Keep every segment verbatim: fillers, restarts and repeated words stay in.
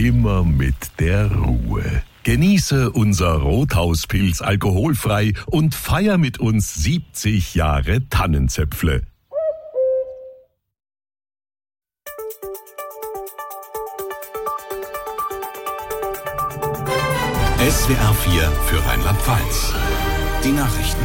immer mit der Ruhe. Genieße unser Rothauspilz alkoholfrei und feier mit uns siebzig Jahre Tannenzäpfle. S W R vier für Rheinland-Pfalz. Die Nachrichten.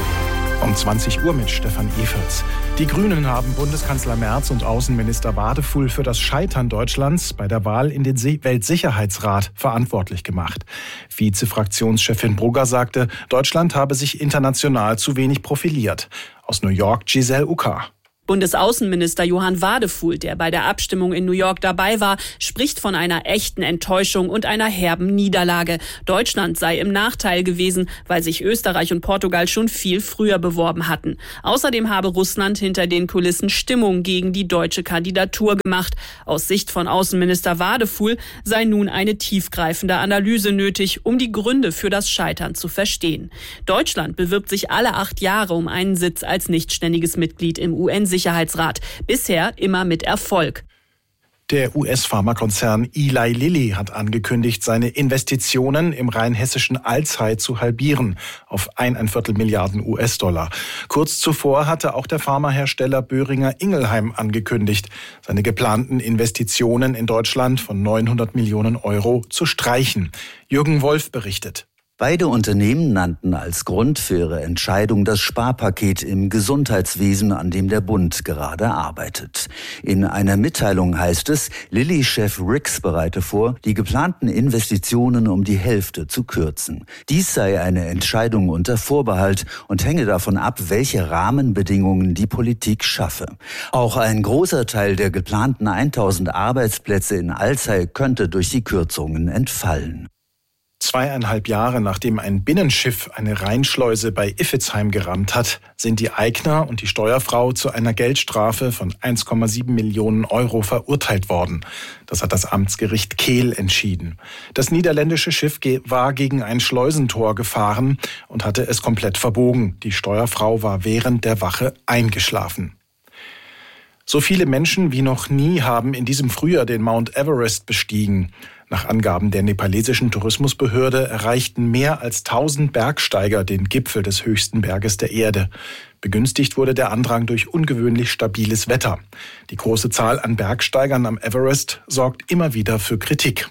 Um zwanzig Uhr mit Stefan Everts. Die Grünen haben Bundeskanzler Merz und Außenminister Wadefuhl für das Scheitern Deutschlands bei der Wahl in den Weltsicherheitsrat verantwortlich gemacht. Vizefraktionschefin Brugger sagte, Deutschland habe sich international zu wenig profiliert. Aus New York Giselle Ucker. Bundesaußenminister Johann Wadefuhl, der bei der Abstimmung in New York dabei war, spricht von einer echten Enttäuschung und einer herben Niederlage. Deutschland sei im Nachteil gewesen, weil sich Österreich und Portugal schon viel früher beworben hatten. Außerdem habe Russland hinter den Kulissen Stimmung gegen die deutsche Kandidatur gemacht. Aus Sicht von Außenminister Wadefuhl sei nun eine tiefgreifende Analyse nötig, um die Gründe für das Scheitern zu verstehen. Deutschland bewirbt sich alle acht Jahre um einen Sitz als nichtständiges Mitglied im U N-Sicherheitsrat. Bisher immer mit Erfolg. Der U S-Pharmakonzern Eli Lilly hat angekündigt, seine Investitionen im rheinhessischen Alzey zu halbieren auf eineinviertel Milliarden U S-Dollar. Kurz zuvor hatte auch der Pharmahersteller Boehringer Ingelheim angekündigt, seine geplanten Investitionen in Deutschland von neunhundert Millionen Euro zu streichen. Jürgen Wolf berichtet. Beide Unternehmen nannten als Grund für ihre Entscheidung das Sparpaket im Gesundheitswesen, an dem der Bund gerade arbeitet. In einer Mitteilung heißt es, Lilly-Chef Rix bereite vor, die geplanten Investitionen um die Hälfte zu kürzen. Dies sei eine Entscheidung unter Vorbehalt und hänge davon ab, welche Rahmenbedingungen die Politik schaffe. Auch ein großer Teil der geplanten tausend Arbeitsplätze in Alzey könnte durch die Kürzungen entfallen. Zweieinhalb Jahre nachdem ein Binnenschiff eine Rheinschleuse bei Iffezheim gerammt hat, sind die Eigner und die Steuerfrau zu einer Geldstrafe von eins Komma sieben Millionen Euro verurteilt worden. Das hat das Amtsgericht Kehl entschieden. Das niederländische Schiff war gegen ein Schleusentor gefahren und hatte es komplett verbogen. Die Steuerfrau war während der Wache eingeschlafen. So viele Menschen wie noch nie haben in diesem Frühjahr den Mount Everest bestiegen. Nach Angaben der nepalesischen Tourismusbehörde erreichten mehr als tausend Bergsteiger den Gipfel des höchsten Berges der Erde. Begünstigt wurde der Andrang durch ungewöhnlich stabiles Wetter. Die große Zahl an Bergsteigern am Everest sorgt immer wieder für Kritik.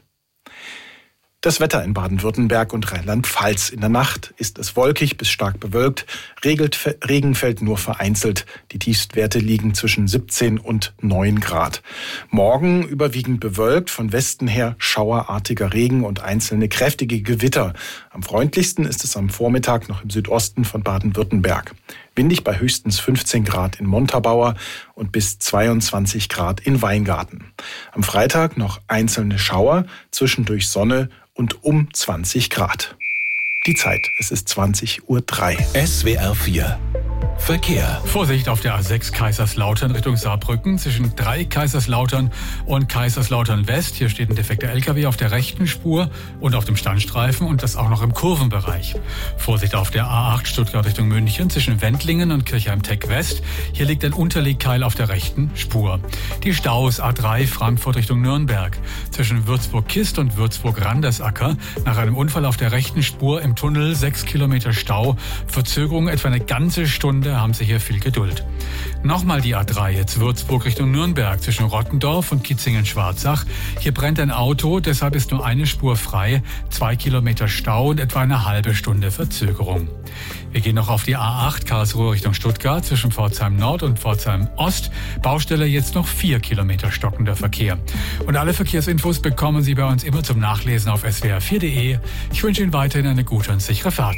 Das Wetter in Baden-Württemberg und Rheinland-Pfalz. In der Nacht ist es wolkig bis stark bewölkt. Regen fällt nur vereinzelt. Die Tiefstwerte liegen zwischen siebzehn und neun Grad. Morgen überwiegend bewölkt, von Westen her schauerartiger Regen und einzelne kräftige Gewitter. Am freundlichsten ist es am Vormittag noch im Südosten von Baden-Württemberg. Windig bei höchstens fünfzehn Grad in Montabaur und bis zweiundzwanzig Grad in Weingarten. Am Freitag noch einzelne Schauer, zwischendurch Sonne und um zwanzig Grad. Die Zeit, es ist zwanzig Uhr drei. S W R vier Verkehr. Vorsicht auf der A sechs Kaiserslautern Richtung Saarbrücken zwischen drei Kaiserslautern und Kaiserslautern West. Hier steht ein defekter L K W auf der rechten Spur und auf dem Standstreifen und das auch noch im Kurvenbereich. Vorsicht auf der A acht Stuttgart Richtung München zwischen Wendlingen und Kirchheim-Teck West. Hier liegt ein Unterlegkeil auf der rechten Spur. Die Staus A drei Frankfurt Richtung Nürnberg zwischen Würzburg-Kist und Würzburg-Randersacker. Nach einem Unfall auf der rechten Spur im Tunnel sechs Kilometer Stau. Verzögerung etwa eine ganze Stunde. Haben Sie hier viel Geduld. Nochmal die A drei, jetzt Würzburg Richtung Nürnberg zwischen Rottendorf und Kitzingen-Schwarzach. Hier brennt ein Auto, deshalb ist nur eine Spur frei, zwei Kilometer Stau und etwa eine halbe Stunde Verzögerung. Wir gehen noch auf die A acht Karlsruhe Richtung Stuttgart zwischen Pforzheim Nord und Pforzheim Ost. Baustelle jetzt noch vier Kilometer stockender Verkehr. Und alle Verkehrsinfos bekommen Sie bei uns immer zum Nachlesen auf S W R vier Punkt de. Ich wünsche Ihnen weiterhin eine gute und sichere Fahrt.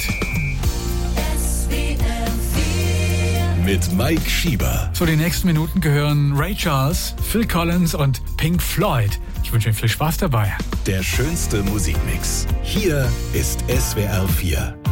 Mit Mike Schieber. So, die nächsten Minuten gehören Ray Charles, Phil Collins und Pink Floyd. Ich wünsche Ihnen viel Spaß dabei. Der schönste Musikmix. Hier ist S W R vier.